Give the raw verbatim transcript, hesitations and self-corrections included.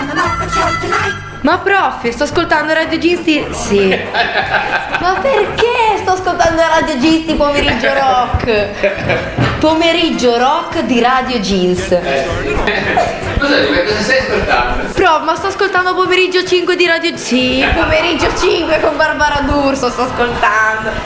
Ma prof, sto ascoltando Radio Gisti. Sì. Ma perché sto ascoltando Radio Gisti pomeriggio rock? Pomeriggio rock di Radio Jeans. Eh. Cosa, cosa stai ascoltando? Prof, ma sto ascoltando pomeriggio cinque di Radio. Sì, pomeriggio cinque con Barbara D'Urso sto ascoltando.